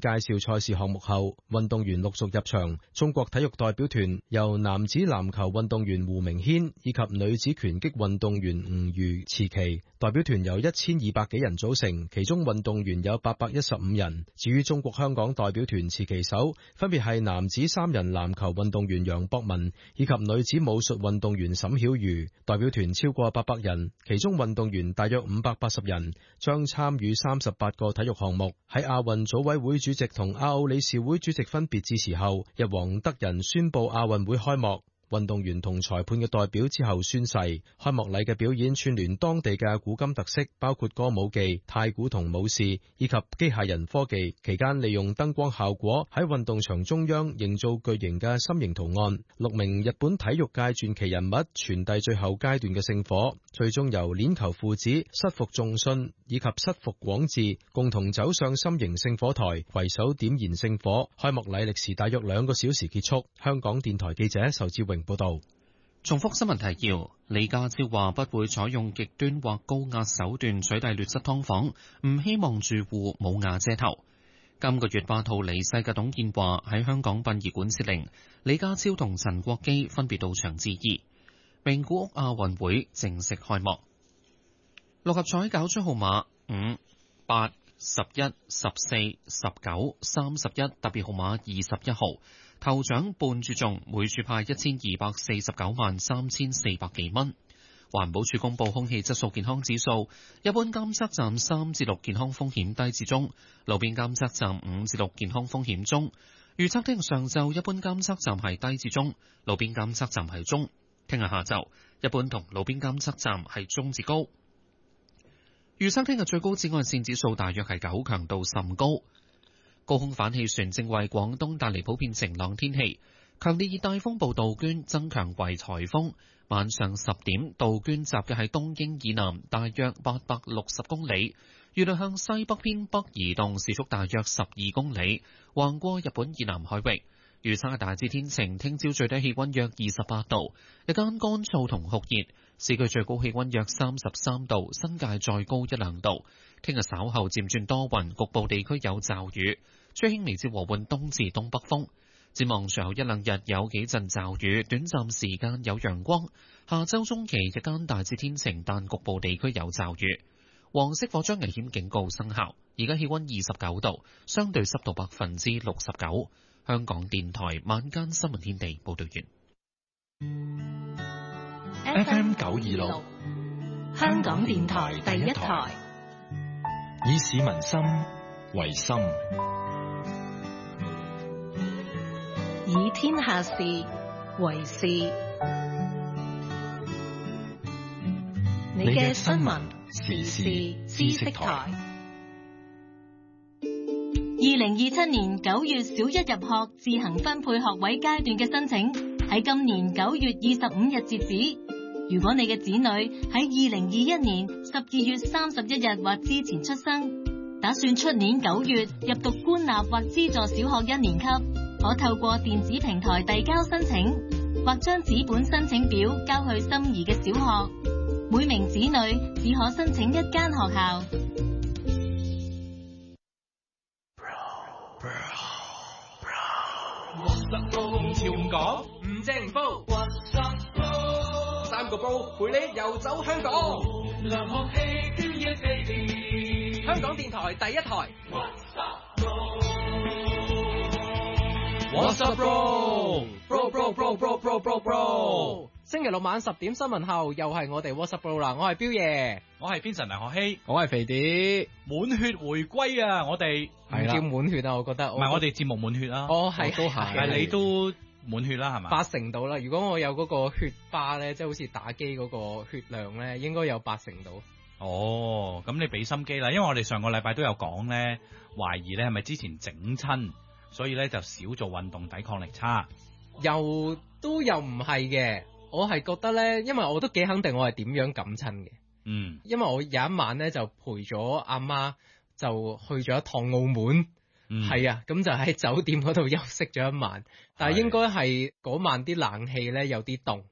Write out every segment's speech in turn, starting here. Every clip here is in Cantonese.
介紹賽事項目後，運動員陸續入場。中國體育代表團由男子籃球運動員胡明軒以及女子拳擊運動員吳瑜持旗。代表團由1200幾人組成，其中運動員有815人。至於中國香港代表團持旗手，分別係男子3人籃球運動員楊博文以及女子武術運動員沈曉瑜。代表團超過800人，其中運動員大約580人，將參與38個體育項目。喺亞運組委會主席同亞奧理事會主席分別致辭後，日皇德仁宣布亞運會開幕。運動員同裁判嘅代表之後宣誓。開幕禮嘅表演串聯當地嘅古今特色，包括歌舞伎、太鼓同武士以及機械人科技。期間利用燈光效果喺運動場中央營造巨型嘅心形圖案。6名日本體育界傳奇人物傳遞最後階段嘅聖火，最終由鏈球父子失服仲信以及失服廣治共同走上心形聖火台，攜手點燃聖火。開幕禮歷時大約2個小時結束。香港電台記者仇志榮報道。 重複新聞提要：李家超話不會採用極端或高壓手段取締劣質劏房，唔希望住戶冇瓦遮頭。今個月8號離世嘅董建華喺香港殯儀館設靈，李家超同陳國基分別到場致意。名古屋亞運會正式開幕。六合彩攪出號碼5、8、11、14、19、31，特別號碼21號。頭獎半注中，每注派12493400幾蚊。環保署公布空氣質素健康指數，一般監測站3至6健康風險低至中，路邊監測站5至6健康風險中。預測聽日上晝一般監測站係低至中，路邊監測站係中。聽日下晝一般同路邊監測站係中至高。預測聽日最高紫外線指數大約係9，強度甚高。高空反氣旋正為廣東帶嚟普遍晴朗天氣，強烈熱帶風暴杜鵑增強為颱風。晚上10點，杜鵑集結喺東京以南大約860公里，預料向西北偏北移動，時速大約12公里，橫過日本以南海域。預測係大致天晴，聽朝最低氣溫約28度，日間乾燥同酷熱，市區最高氣溫約33度，新界再高1-2度。聽日稍後漸轉多雲，局部地區有驟雨，吹輕微至和緩東至東北風。展望隨後1-2日有幾陣驟雨，短暫時間有陽光。下周中期日間大致天晴，但局部地區有驟雨。黃色火災危險警告生效。而家氣溫29度，相對濕度69%。香港電台晚間新聞天地報道完。 FM 926，香港電台第一台，以市民心為心， 以天下事為事。你嘅新聞時事知識台。2027年9月小一入學自行分配學位階段嘅申請喺今年9月25日截止。如果你嘅子女喺2021年12月31日或之前出生，打算出年9月入讀官立或資助小學1年級，可透過電子平台遞交申請，或將紙本申請表交去心儀嘅小學。每名子女只可申請1間學校。 潮唔講，唔正唔煲，3個煲陪你遊走香港。香港電台第一台。What's up, bro? Bro. 星期六晚10點新聞後，又係我哋 What's up, bro 啦。我係彪爺， 我係 Vincent 梁學希， 我係肥碟。 滿血回歸啊！我哋唔叫滿血啊，我覺得。 唔係我哋節目滿血啊。 哦，係都係。 但係你都滿血啦，係嘛 ？80%到啦。如果我有嗰個血巴咧，即係好似打機嗰個血量咧，應該有80%到。 哦，咁你俾心機啦，因為我哋上個禮拜都有講咧，懷疑咧係咪之前整親，所以咧就少做運動，抵抗力差。 又唔係嘅，我係覺得咧，因為我都幾肯定我係點樣感親嘅。 嗯， 因為我有一晚咧就陪咗阿媽就去咗一趟澳門。係啊，咁就喺酒店嗰度休息咗一晚，但係應該係嗰晚啲冷氣咧有啲凍，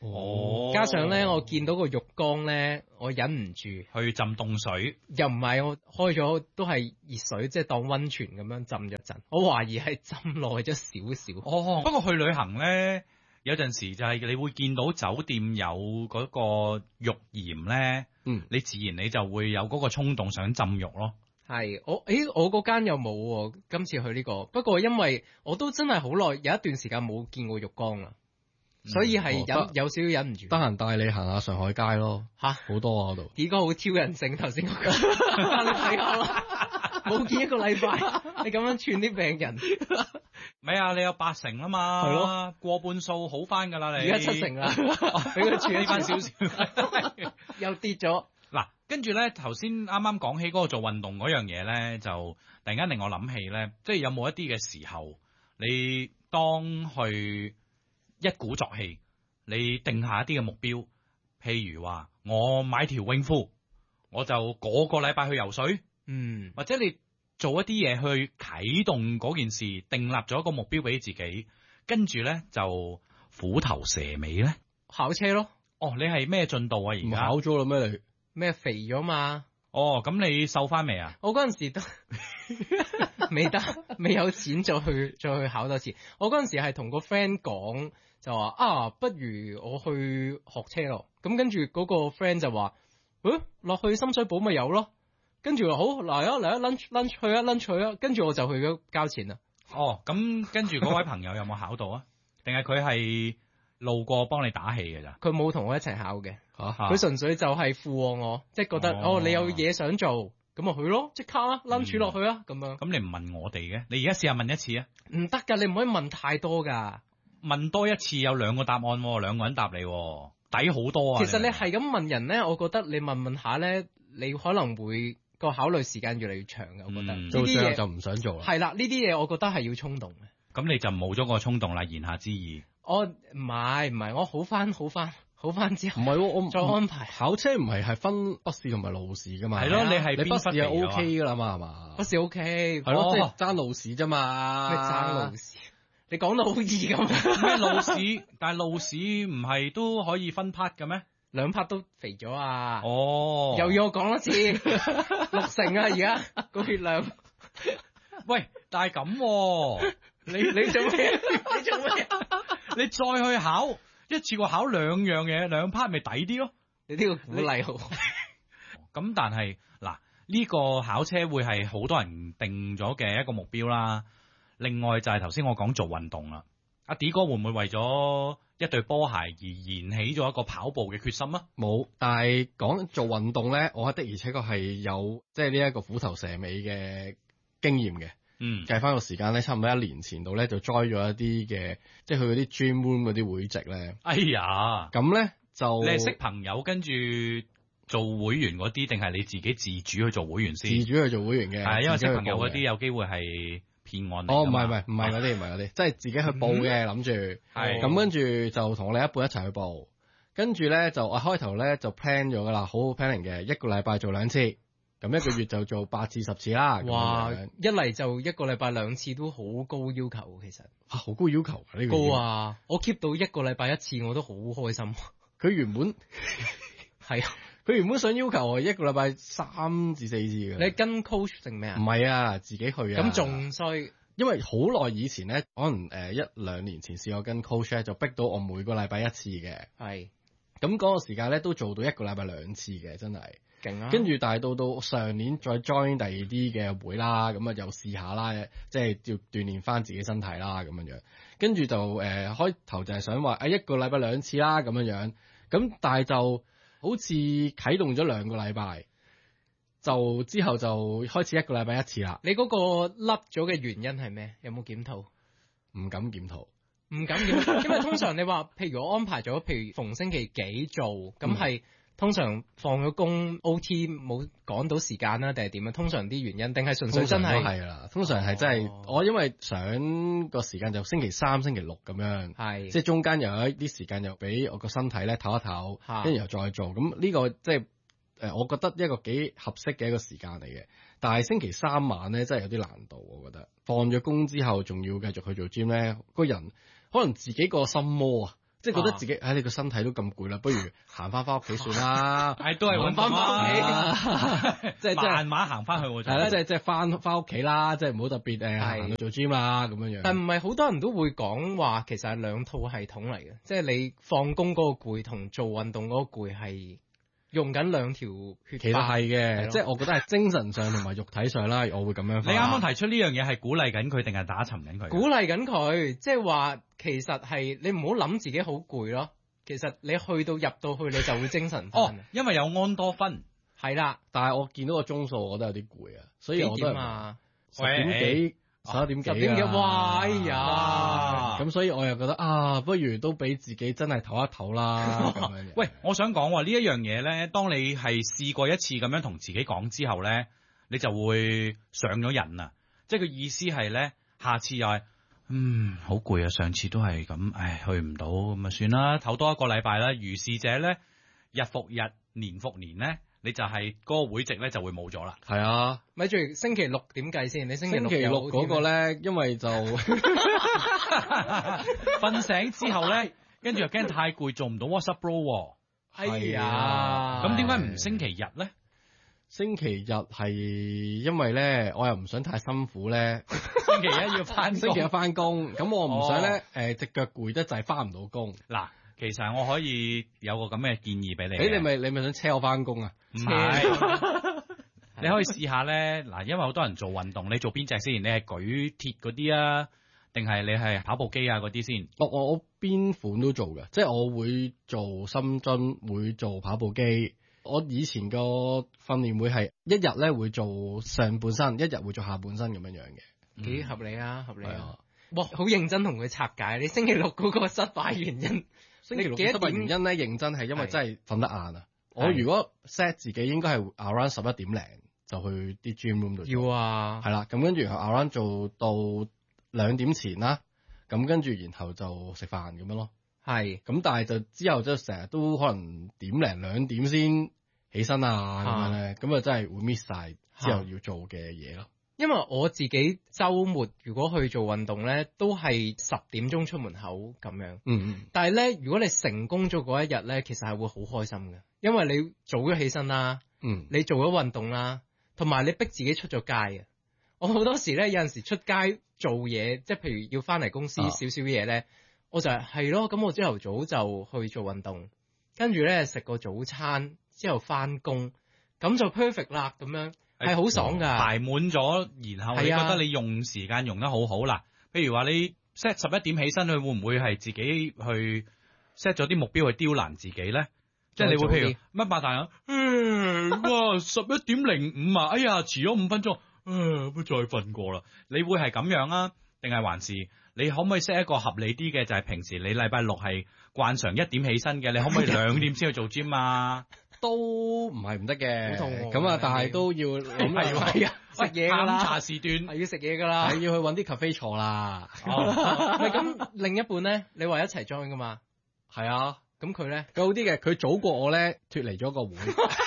哦， 加上咧，我見到個浴缸咧，我忍唔住去浸凍水， 又唔係我開咗都係熱水，即係當溫泉咁樣浸咗陣。我懷疑係浸耐咗少少。 哦，不過去旅行咧，有陣時就係你會見到酒店有嗰個浴鹽咧，你自然你就會有嗰個衝動想浸浴咯。 係我嗰間又冇喎，今次去呢個。不過因為我都真係好耐，有一段時間冇見過浴缸啦。所以係有少少忍唔住。 得閒帶你行下上海街咯，好多啊嗰度。 點解好挑人性？頭先我講，你睇下啦，冇見一個禮拜，你咁樣串啲病人。 咪啊，你有80啦嘛， 係咯， 過半數好翻㗎啦，你而家70啦，俾佢串翻少少， 又跌咗。 嗱，跟住咧，頭先啱啱講起嗰個做運動嗰樣嘢咧，就突然間令我諗起咧，即係有冇一啲嘅時候，你當去一鼓作氣，你定下一啲嘅目標，譬如話我買條泳褲，我就個禮拜去游水，或者你做一啲嘢去啟動嗰件事，訂立咗一個目標俾自己，跟住咧就虎頭蛇尾咧， 考車咯。 哦，你係咩進度啊？而家考咗啦咩？你咩肥咗嘛？ 哦，咁你瘦翻未啊？ 我嗰陣時都未得，未有錢再去考多次。我嗰陣時係同個 friend 講。就話不如我去學車咯。咁跟住嗰個 friend 就話，落去深水埗咪有咯。跟住話好嚟啊 lunch 去啊 lunch 去啊。跟住我就去咗交錢啦。 哦，咁跟住嗰位朋友有冇考到啊？定係佢係路過幫你打氣嘅咋？ 佢冇同我一齊考嘅。佢純粹就係附和我，即係覺得你有嘢想做，咁咪去咯，即刻啊 lunch 落去啊咁樣。咁你唔問我哋嘅？你而家試下問一次啊？ 唔得㗎，你唔可以問太多㗎。 問多一次有2個答案喎，2個人答你喎，抵好多啊！ 其實你係咁問人咧，我覺得你問下咧，你可能會個考慮時間越嚟越長嘅。我覺得呢啲嘢就唔想做啦。 係啦，呢啲嘢我覺得係要衝動嘅。 咁你就冇咗個衝動啦，言下之意。 我唔係，我好翻之後， 唔係我再安排考車唔係分筆試同埋路試噶嘛？ 係咯，你係你筆試係 OK 噶啦嘛？係嘛？ 筆試 OK 係咯，即係爭路試啫嘛。 咩爭路試？你講到好易咁。 咩路試？但係路試唔係都可以分 part 嘅咩 ？2 part 都肥咗啊！ 哦， 又要我講一次，6成啊！而家個血量。 喂，但係咁，你做咩？ 你做咩？ 你再去考一次過考2樣嘢，2 part 咪抵啲咯？ 你呢個鼓勵好。 咁但係嗱，呢個考車會係好多人定咗嘅一個目標啦。另外就係頭先我講做運動啦，阿 D 哥會唔會為咗一對波鞋而燃起咗一個跑步嘅決心啊？ 冇，但係講做運動咧，我的而且確係有即係呢一個虎頭蛇尾嘅經驗嘅。計翻個時間咧，差唔多1年前度咧就 join 咗一啲嘅，即係去嗰啲 gym room 嗰啲會籍咧。 哎呀， 咁咧就你係識朋友跟住做會員嗰啲，定係你自己自主去做會員先？ 自主去做會員嘅， 係因為識朋友嗰啲有機會係騙案嚟。 哦，唔係嗰啲，即係自己去報嘅，諗住。係。咁跟住就同我另一半一齊去報，跟住咧就我開頭咧就 plan 咗噶啦，好 planning 嘅，1個禮拜做2次，咁1個月就做8至10次啦。 哇！一嚟就1個禮拜2次都好高要求，其實。 好高要求呢個。 高啊！我 keep 到1個禮拜1次，我都好開心。 佢原本係啊。 佢原本想要求我1個禮拜3至4次嘅。 你跟 coach 定咩啊？ 唔係啊，自己去啊。 咁仲衰， 因為好耐以前咧，可能1-2年前試過跟 coach 咧，就逼到我每個禮拜1次嘅。係。咁嗰個時間咧都做到1個禮拜2次嘅，真係。勁啊！跟住但係到上年再 join 第二啲嘅會啦，咁啊又試下啦，即係要鍛鍊翻自己身體啦咁樣。跟住就開頭就係想話1個禮拜2次啦咁樣。咁但係就好似啟動咗2個禮拜，就之後就開始1個禮拜1次啦。 你嗰個甩咗嘅原因係咩？有冇檢討？ 唔敢檢討， 唔敢檢討，因為通常你話，譬如我安排咗，譬如逢星期幾做，咁係通常放咗工 OT 冇趕到時間啦，定係點啊？通常啲原因，定係純粹真係？ 係啦，通常係真係我因為想個時間就星期3、星期6咁樣，係即係中間又有一啲時間又俾我個身體咧唞一唞，跟住又再做。咁呢個即係我覺得一個幾合適嘅一個時間嚟嘅。但係星期3晚咧真係有啲難度，我覺得放咗工之後仲要繼續去做 gym 咧，個人可能自己個心魔啊， 即係覺得自己你個身體都咁攰啦，不如行翻屋企算啦。 都係揾翻屋企， 即係慢慢行翻去喎。 係啦，即係翻屋企啦，即係唔好特別行去做 gym 啦咁樣樣。 但唔係好多人都會講話，其實係兩套系統嚟嘅，即係你放工嗰個攰同做運動嗰個攰係用緊兩條血。 其實係嘅，即係我覺得係精神上同埋肉體上啦，我會咁樣。 你啱啱提出呢樣嘢係鼓勵緊佢定係打沉緊佢？ 鼓勵緊佢，即係話其實係你唔好諗自己好攰咯。其實你去到入到去你就會精神翻。 因為有安多酚。 係啦， 但係我見到個鐘數，我覺得有啲攰啊，所以我都係10點幾、11點幾、 10點幾，哇！哎呀， 咁所以我又覺得不如都俾自己真係唞一唞啦。咁樣喂，我想講呢一樣嘢咧，當你係試過一次咁樣同自己講之後咧，你就會上咗癮啊！即係個意思係咧，下次又係好攰啊！上次都係咁，去唔到咁啊，算啦，唞多一個禮拜啦。如是者咧，日復日，年復年咧。你就係嗰個會籍咧就會冇咗啦。 係啊， 咪住星期六點計先？你星期六嗰個咧，因為就瞓醒之後咧，跟住又驚太攰，做唔到 WhatsApp bro。 係啊， 咁點解唔星期日咧？ 星期日係因為咧，我又唔想太辛苦咧。 星期一要翻， 星期一翻工，咁我唔想咧隻腳攰得滯，翻唔到工。 嗱。其實我可以有個咁嘅建議俾你。 你咪想車我翻工啊？ 唔係，你可以試下咧。嗱，因為好多人做運動，你做邊隻先？你係舉鐵嗰啲啊，定係你係跑步機啊嗰啲先？ 我邊款都做嘅，即係我會做深蹲，會做跑步機。我以前個訓練會係一日咧會做上半身，一日會做下半身咁樣樣嘅。 幾合理啊，合理啊！哇，好認真同佢拆解。你星期六嗰個失敗原因？ 星期六失敗原因咧，認真係因為真係瞓得晏啊！我如果 set 自己應該係 around 11點零就去啲 gym room 度。 要啊， 係啦，咁跟住 around 做到2點前啦，咁跟住然後就食飯咁樣咯。 係， 咁但係就之後就成日都可能1點零2點先起身啊咁樣咧，咁啊真係會 miss 晒之後要做嘅嘢咯。 因為我自己週末如果去做運動咧，都係10點鐘出門口咁樣。但係咧，如果你成功咗嗰一日咧，其實係會好開心嘅，因為你早咗起身啦，你做咗運動啦，同埋你逼自己出咗街啊！我好多時咧，有陣時出街做嘢，即係譬如要翻嚟公司少少嘢咧，我就係咯，咁我朝頭早就去做運動，跟住咧食個早餐之後翻工，咁就 perfect 啦咁樣。係好爽㗎， 排滿咗，然後你覺得你用時間用得好好啦。譬如話你 set 11點起身，佢會唔會係自己去 set 咗啲目標去刁難自己咧？即係你會譬如乜8大啊？哇，11點05啊！哎呀，遲咗5分鐘，不再瞓過啦。你會係咁樣啊？定係還是你可唔可以 set 一個合理啲嘅？就係平時你禮拜六係慣常1點起身嘅，你可唔可以2點先去做 gym 啊？ 都唔係唔得嘅，咁啊，但係都要係啊， 食嘢㗎啦， 下午茶時段係要食嘢㗎啦， 係要去揾啲 cafe 坐啦。 咪咁另一半咧，你話一齊 join 㗎嘛？ 係啊， 咁佢咧， 佢好啲嘅，佢早過我咧脫離咗個會，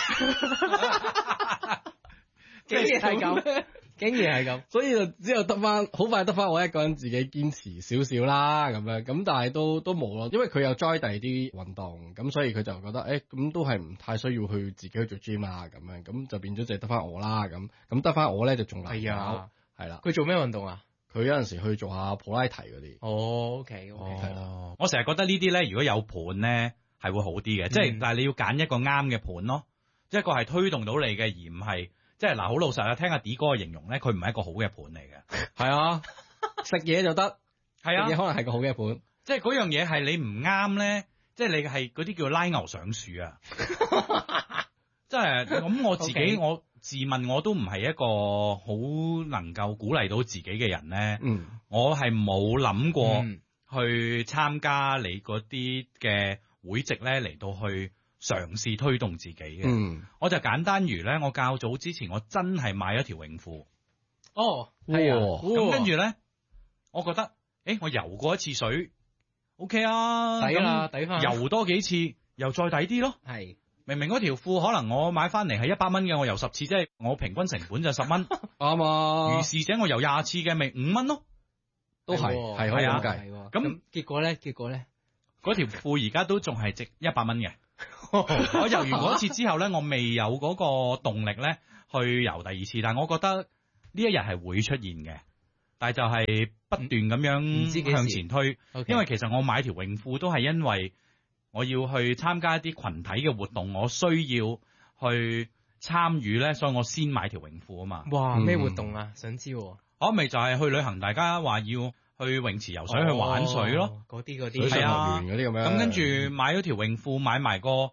竟然係咁。竟然係咁， 所以就之後好快得翻我一個人自己堅持少少啦咁樣，咁但係都冇咯，因為佢有 join 第二啲運動，咁所以佢就覺得咁都係唔太需要去自己去做 gym 啦咁樣，咁就變咗就得翻我啦咁得翻我咧就仲難搞，係啦。 佢做咩運動啊？ 佢有陣時去做下普拉提嗰啲。 OK， 係啦。 我成日覺得呢啲咧，如果有盤咧係會好啲嘅，即係但係你要揀一個啱嘅盤咯，一個係推動到你嘅，而唔係。即係嗱，好老實啊！聽阿 D 哥嘅形容咧，佢唔係一個好嘅盤嚟嘅。 係啊，食嘢就得， 係啊， 食嘢可能係個好嘅盤。 即係嗰樣嘢係你唔啱咧，即係你係嗰啲叫拉牛上樹啊！即係咁，我自己 Okay. 我自問我都唔係一個好能夠鼓勵到自己嘅人咧。我係冇諗過去參加你嗰啲嘅會籍咧嚟到去。嘗試推動自己嘅，我就簡單如咧，我較早之前我真係買咗條泳褲， 係啊， 咁跟住咧，我覺得，我游過一次水 ，OK 啊， 抵啦，抵翻， 游多幾次，又再抵啲咯， 係， 明明嗰條褲可能我買翻嚟係100蚊嘅，我游10次，即係我平均成本就10蚊， 啱啊， 如是者我游20次嘅，咪5蚊咯， 都係可以咁計， 咁結果咧。 嗰條褲而家都仲係值100蚊嘅。我游完嗰次之後咧，我未有嗰個動力咧去游第二次，但係我覺得呢一日係會出現嘅，但係就係不斷咁樣向前推，因為其實我買條泳褲都係因為我要去參加一啲群體嘅活動，我需要去參與咧，所以我先買條泳褲啊嘛。 哇！咩活動啊？想知喎。 我咪就係去旅行，大家話要去泳池游水去玩水咯， 嗰啲係啊， 嗰啲咁樣。 咁跟住買咗條泳褲，買埋個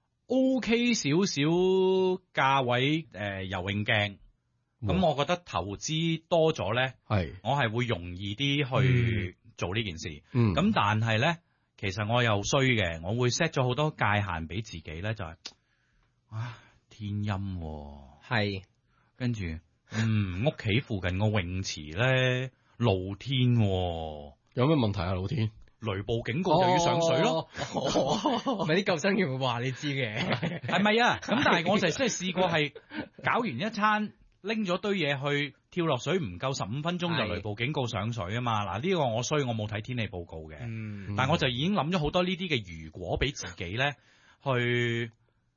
OK 少少價位游泳鏡，咁我覺得投資多咗咧，我係會容易啲去做呢件事。咁但係咧，其實我又衰嘅，我會 set 咗好多界限俾自己咧，就係天陰係，跟住屋企附近個泳池咧露天， 有咩問題啊？露天雷暴警告就要上水咯， 咪啲救生員會話你知嘅， 係咪啊？咁但係我就真係試過係搞完一餐，拎咗堆嘢去跳落水，唔夠15分鐘就雷暴警告上水啊嘛！嗱，呢個我衰，我冇睇天氣報告嘅，但係我就已經諗咗好多呢啲嘅如果俾自己咧去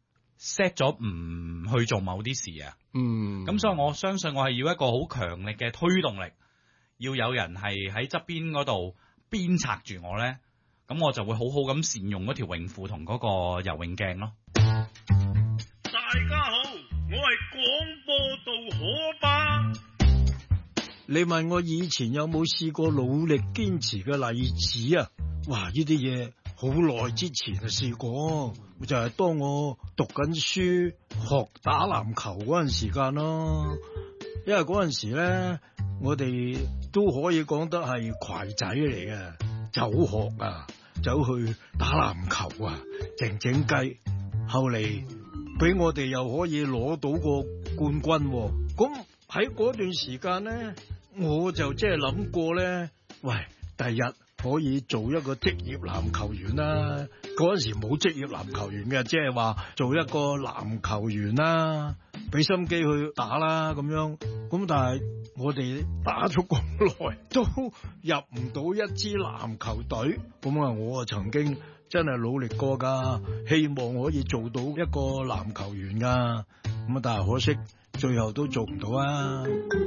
set 咗唔去做某啲事啊。咁所以我相信我係要一個好強力嘅推動力，要有人係喺側邊嗰度鞭策住我咧，咁我就會好好咁善用嗰條泳褲同嗰個游泳鏡咯。 大家好，我係廣播道可巴。 你問我以前有冇試過努力堅持嘅例子啊？哇！呢啲嘢好耐之前就試過，就係當我讀緊書學打籃球嗰陣時間咯。因為嗰陣時咧，我哋都可以講得係攜仔嚟嘅，走學啊，走去打籃球啊，靜靜雞。後嚟俾我哋又可以攞到個冠軍。咁喺嗰段時間咧，我就即係諗過咧，喂，第日可以做一個職業籃球員啦。嗰陣時冇職業籃球員嘅，即係話做一個籃球員啦，俾心機去打啦咁樣。咁但係我哋打咗咁耐都入唔到一支籃球隊。咁啊，我啊曾經真係努力過噶，希望可以做到一個籃球員噶。咁啊，但係可惜最後都做唔到啊。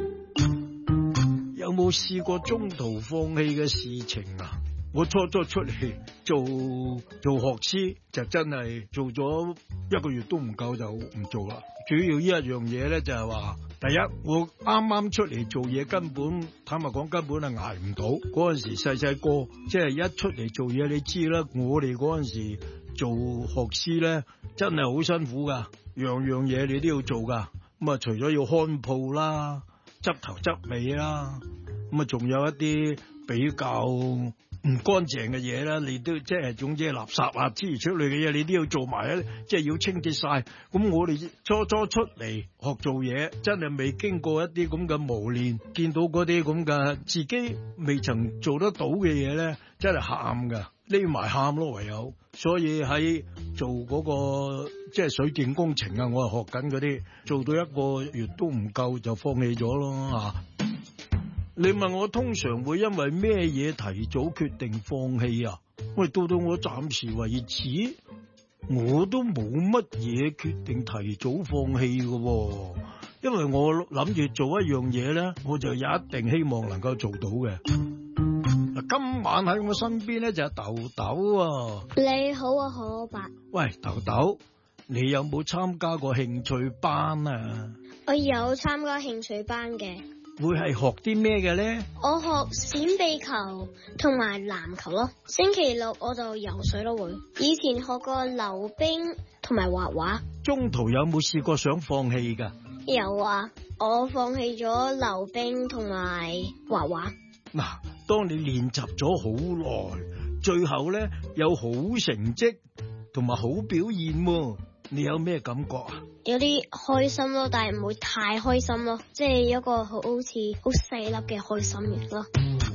有冇試過中途放棄嘅事情啊？我初出嚟做學師就真係做咗1個月都唔夠就唔做啦。主要呢一樣嘢咧就係話，第一我啱啱出嚟做嘢，根本坦白講根本係捱唔到。嗰陣時細個，即係一出嚟做嘢，你知啦，我哋嗰陣時做學師咧真係好辛苦噶，樣樣嘢你都要做噶。咁啊，除咗要看鋪啦、執頭執尾啦，咁啊仲有一啲比較唔乾淨嘅嘢啦，你都即係總之係垃圾啊諸如此類嘅嘢，你都要做埋啊，即係要清潔晒。咁我哋初出嚟學做嘢，真係未經過一啲咁嘅磨練，見到嗰啲咁嘅自己未曾做得到嘅嘢咧，真係喊噶，匿埋喊咯唯有。所以喺做嗰個即係水電工程啊，我係學緊嗰啲，做到1個月都唔夠就放棄咗咯吓。你問我通常會因為咩嘢提早決定放棄啊？喂，到我暫時為止，我都冇乜嘢決定提早放棄嘅，因為我諗住做一樣嘢咧，我就一定希望能夠做到嘅。嗱，今晚喺我身邊咧就係豆豆啊。 你好啊，可伯。 喂，豆豆，你有冇參加過興趣班啊？ 我有參加興趣班嘅。 會係學啲咩嘅咧？ 我學閃避球同埋籃球咯。星期六我就游水咯會。以前學過溜冰同埋畫畫。 中途有冇試過想放棄噶？ 有啊，我放棄咗溜冰同埋畫畫。 嗱，當你練習咗好耐，最後咧有好成績同埋好表現喎，你有咩感覺啊？ 有啲開心咯，但係唔會太開心咯，即係一個好似好細粒嘅開心嘅咯。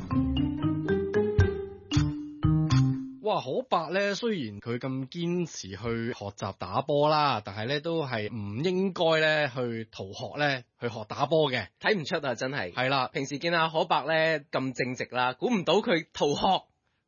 哇，可伯咧，雖然佢咁堅持去學習打波啦，但係咧都係唔應該咧去逃學咧去學打波嘅。 睇唔出啊，真係。 係啦， 平時見阿可伯咧咁正直啦，估唔到佢逃學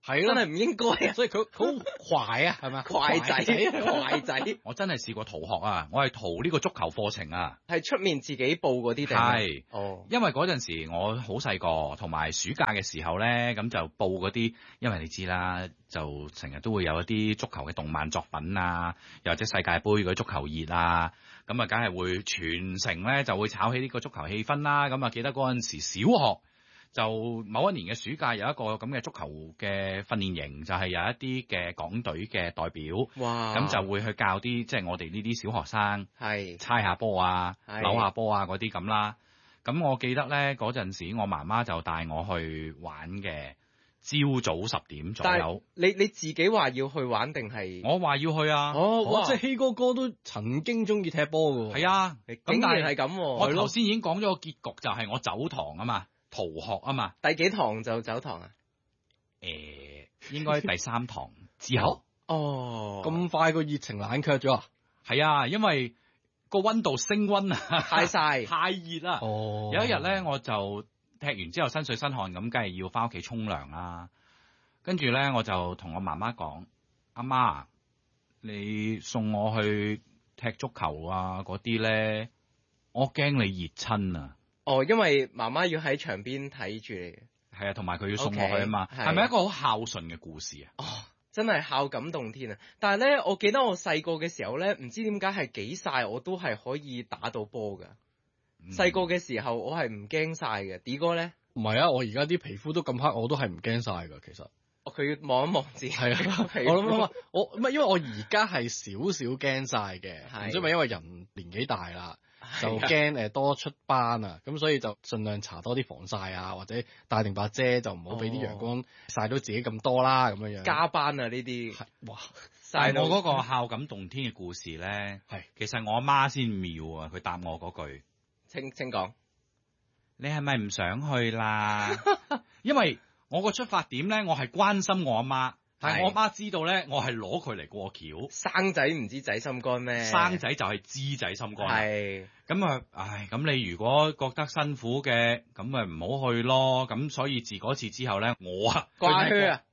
係真係唔應該啊！ 所以佢好快啊，係咪？ 快仔， 我真係試過逃學啊！我係逃呢個足球課程啊， 係出面自己報嗰啲定係？ 哦， 因為嗰陣時我好細個，同埋暑假嘅時候咧，咁就報嗰啲，因為你知啦，就成日都會有一啲足球嘅動漫作品啊，又或者世界盃嗰啲足球熱啊，咁啊，梗係會全城咧就會炒起呢個足球氣氛啦。咁啊，記得嗰陣時小學。就某一年嘅暑假有一個咁嘅足球嘅訓練營，就係有一啲嘅港隊嘅代表， 哇！ 咁就會去教啲即係我哋呢啲小學生， 係猜下波啊、扭下波啊嗰啲咁啦。咁我記得咧嗰陣時，我媽媽就帶我去玩嘅，朝早10點左右。 你自己話要去玩定係？ 我話要去啊！ 哇！即係希哥哥都曾經中意踢波㗎喎。 係啊， 竟然係咁。 我頭先已經講咗個結局，就係我走堂啊嘛。逃學啊嘛， 第幾堂就走堂啊？ 應該第3堂之後。 哦， 咁快個熱情冷卻咗啊？ 係啊，因為個溫度升溫啊， 太曬太熱啦。 哦， 有一日咧，我就踢完之後身水身汗咁，梗係要翻屋企沖涼啦。跟住咧，我就同我媽媽講：阿媽，你送我去踢足球啊嗰啲咧，我驚你熱親啊！ 哦，因為媽媽要喺場邊睇住你， 係啊，同埋佢要送我去啊嘛，係咪一個好孝順嘅故事啊？ 哦，真係孝感動天啊！但係咧，我記得我細個嘅時候咧，唔知點解係幾曬我都係可以打到波㗎。細個嘅時候我係唔驚曬嘅，D 哥咧？ 唔係啊，我而家啲皮膚都咁黑，我都係唔驚曬㗎，其實。 佢要望一望自己。 係啊，我諗我唔係因為我而家係少少驚曬嘅，唔知咪因為人年紀大啦。就驚多出斑啊，咁所以就盡量搽多啲防曬啊，或者帶定把遮，就唔好俾啲陽光曬到自己咁多啦，咁樣樣。 加班啊呢啲， 哇！ 但係我嗰個孝感動天嘅故事咧， 係其實我阿媽先妙啊，佢答我嗰句， 請講， 你係咪唔想去啦？因為我個出發點咧，我係關心我阿媽。但係我媽知道咧，我係攞佢嚟過橋。 生仔唔知仔心肝咩？ 生仔就係知仔心肝。 係。 咁啊，唉，咁你如果覺得辛苦嘅，咁咪唔好去咯。咁所以自嗰次之後咧，我掛靴啊。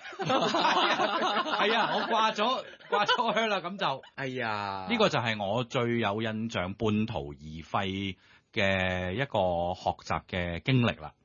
係啊，我掛咗靴啦，咁就。 哎呀， 呢個就係我最有印象半途而廢嘅一個學習嘅經歷啦。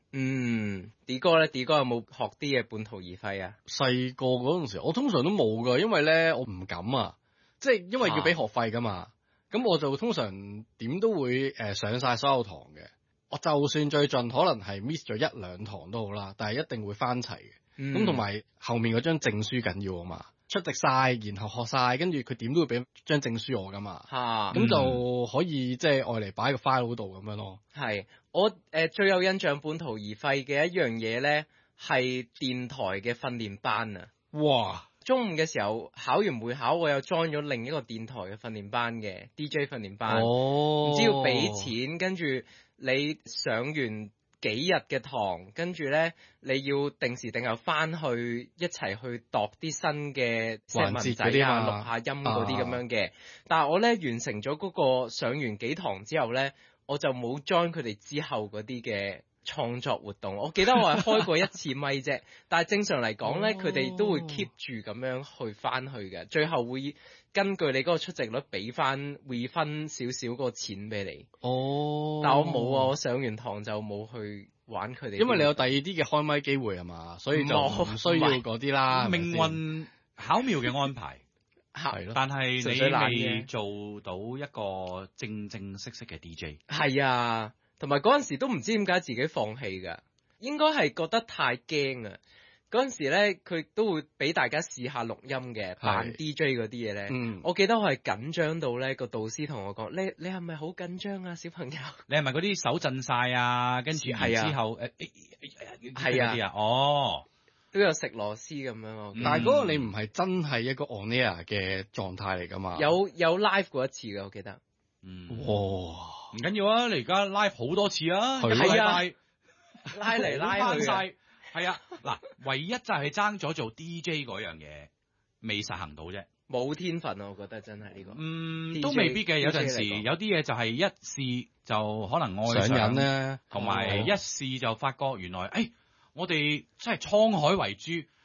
D 哥咧，D 哥有冇學啲嘢半途而廢啊？ 細個嗰陣時，我通常都冇噶，因為咧我唔敢啊，即係因為要俾學費噶嘛。咁我就通常點都會上晒所有堂嘅。我就算最盡可能係 miss 咗1-2堂都好啦，但係一定會翻齊嘅。咁同埋後面嗰張證書緊要啊嘛，出席晒，然後學晒，跟住佢點都會俾張證書我噶嘛。咁就可以即係愛嚟擺個 file 度咁樣咯。 係。我最有印象半途而廢嘅一樣嘢咧，係電台嘅訓練班啊！ 哇！ 中午嘅時候考完會考，我又 join 咗另一個電台嘅訓練班嘅 DJ 訓練班。唔知要俾錢，跟住你上完幾日嘅堂，跟住咧你要定時定候翻去一齊去度啲新嘅文仔啊、錄下音嗰啲咁樣嘅。但係我咧完成咗嗰個上完幾堂之後咧，我就冇 join 佢哋之後嗰啲嘅創作活動。我記得我係開過一次咪啫，但係正常嚟講咧，佢哋都會 keep 住咁樣去翻去嘅，最後會根據你嗰個出席率俾翻會分少少個錢俾你。但我冇啊，我上完堂就冇去玩佢哋。 因為你有第二啲嘅開咪機會係嘛，所以就唔需要嗰啲啦。 命運巧妙嘅安排。 係咯， 但係你未做到一個正正式式嘅 DJ。 係啊，同埋嗰陣時都唔知點解自己放棄㗎，應該係覺得太驚啊。嗰陣時咧，佢都會俾大家試下錄音嘅，扮 DJ 嗰啲嘢咧。我記得我係緊張到咧，個導師同我講：你係咪好緊張啊，小朋友？ 你係咪嗰啲手震晒啊？跟住之後係啊， 哦。 都有食螺絲咁樣， 但係嗰個你唔係真係一個 on air 嘅狀態嚟㗎嘛？ 有 live 過一次㗎，我記得。 哇！ 唔緊要啊，你而家 live 好多次啊， 係啊，拉嚟拉去晒。係啊，嗱，唯一就係爭咗做 DJ 嗰樣嘢，未實行到啫。 冇天分啊，我覺得真係呢個。 DJ, 都未必嘅，有陣時有啲嘢就係一試就可能愛上癮咧， 同埋一試就發覺原來我哋真係滄海遺珠，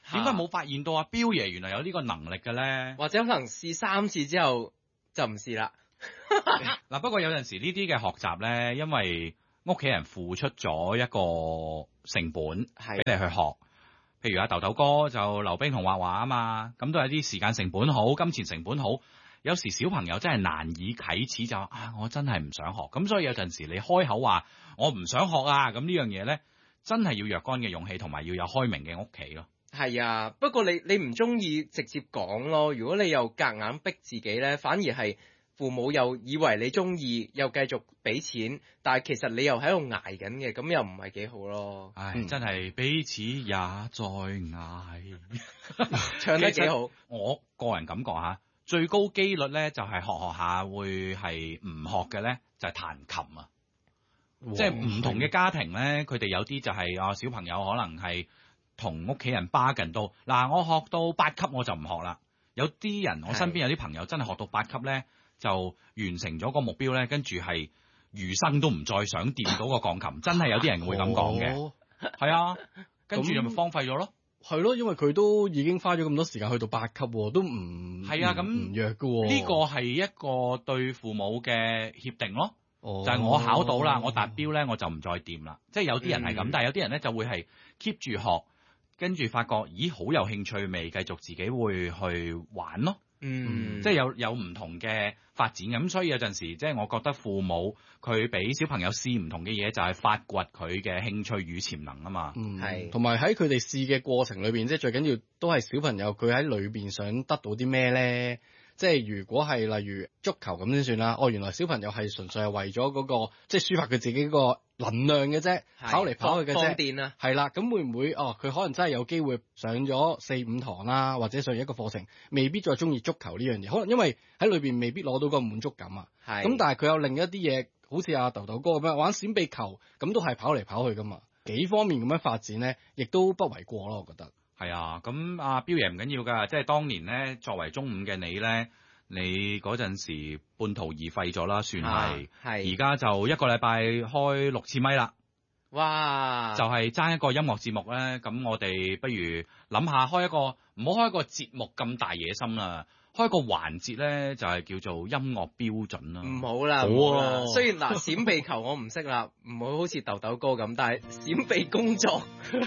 點解冇發現到阿彪爺原來有呢個能力嘅咧？ 或者可能試3次之後就唔試啦。 嗱，不過有陣時呢啲嘅學習咧，因為屋企人付出咗一個成本俾你去學，譬如阿豆豆哥就溜冰同畫畫啊嘛，咁都係啲時間成本好，金錢成本好。有時小朋友真係難以啟齒，就我真係唔想學，咁所以有陣時你開口話我唔想學啊，咁呢樣嘢咧真係要若干嘅勇氣，同埋要有開明嘅屋企咯。 係啊，不過你唔中意直接講咯，如果你又夾硬逼自己咧，反而係父母又以為你中意，又繼續俾錢，但係其實你又喺度捱緊嘅，咁又唔係幾好咯。 真係彼此也在捱， 唱得幾好。 我個人感覺嚇，最高機率咧就係學下會係唔學嘅咧，就係彈琴啊。即係唔同嘅家庭咧，佢哋有啲就係小朋友可能係同屋企人bargain到嗱，我學到8級我就唔學啦。有啲人我身邊有啲朋友真係學到8級咧，就完成咗個目標咧，跟住係餘生都唔再想掂到個鋼琴。真係有啲人會咁講嘅，係啊，跟住就咪荒廢咗咯。 係咯，因為佢都已經花咗咁多時間去到8級喎，都唔係啊，咁唔弱嘅喎。 呢個係一個對父母嘅協定咯。就係我考到啦，我達標咧，我就唔再掂啦。即係有啲人係咁，但係有啲人咧就會係 keep 住學，跟住發覺咦好有興趣未，繼續自己會去玩咯。即係有唔同嘅發展咁，所以有陣時即係我覺得父母佢俾小朋友試唔同嘅嘢，就係發掘佢嘅興趣與潛能啊嘛。 係，同埋喺佢哋試嘅過程裏邊，即係最緊要都係小朋友佢喺裏邊想得到啲咩咧。即係如果係例如足球咁先算啦，原來小朋友係純粹係為咗嗰個即係抒發佢自己個能量嘅啫，跑嚟跑去嘅啫，放電啊，係啦，咁會唔會佢可能真係有機會上咗4-5堂啦，或者上一個課程，未必再中意足球呢樣嘢，可能因為喺裏邊未必攞到個滿足感啊。咁但係佢有另一啲嘢，好似阿豆豆哥咁樣玩閃避球，咁都係跑嚟跑去噶嘛，幾方面咁樣發展咧，亦都不為過咯，我覺得。 係啊，咁阿彪爺唔緊要㗎，即係當年咧作為中五嘅你咧，你嗰陣時半途而廢咗啦，算係。係。而家就一個禮拜開6次咪啦。哇！就係爭一個音樂節目咧，咁我哋不如諗下開一個，唔好開一個節目咁大野心啦。開個環節咧，就係叫做音樂標準啦。唔好啦， 好啊。雖然閃避球我唔識啦，唔好好似豆豆哥咁，但係閃避工作，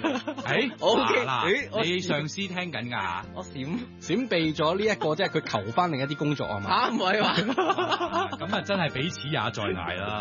OK。你上司聽緊㗎？ 我閃避咗呢一個，即係佢求翻另一啲工作啊嘛。 唔係話。 咁啊，真係彼此也在捱啦。